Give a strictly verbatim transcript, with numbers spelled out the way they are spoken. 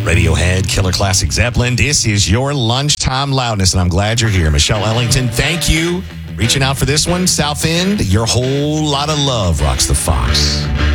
Radiohead, Killer Classic Zeppelin. This is your lunchtime loudness, and I'm glad you're here. Michelle Ellington, thank you. Reaching out for this one. South End, your whole lot of love rocks the Fox.